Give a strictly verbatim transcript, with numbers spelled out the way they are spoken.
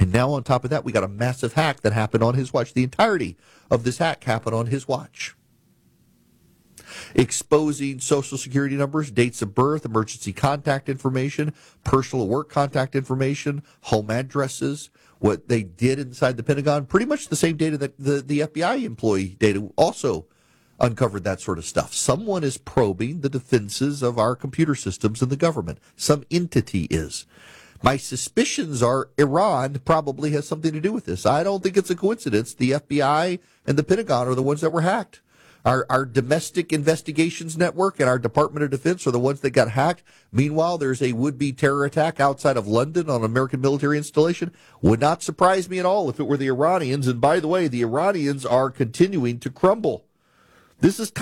And now on top of that, we got a massive hack that happened on his watch. The entirety of this hack happened on his watch. Exposing social security numbers, dates of birth, emergency contact information, personal work contact information, home addresses, what they did inside the Pentagon, pretty much the same data that the, the F B I employee data also uncovered that sort of stuff. Someone is probing the defenses of our computer systems in the government. Some entity is. My suspicions are Iran probably has something to do with this. I don't think it's a coincidence. The F B I and the Pentagon are the ones that were hacked. Our, our domestic investigations network and our Department of Defense are the ones that got hacked. Meanwhile, there's a would-be terror attack outside of London on an American military installation. Would not surprise me at all if it were the Iranians. And by the way, the Iranians are continuing to crumble. This is